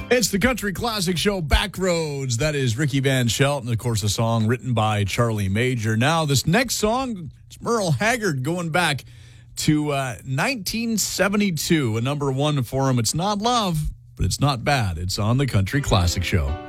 It's the Country Classic Show, Backroads. That is Ricky Van Shelton, of course, a song written by Charlie Major. Now, this next song, it's Merle Haggard going back to 1972, a number one for him. It's not love, but it's not bad. It's on the Country Classic Show.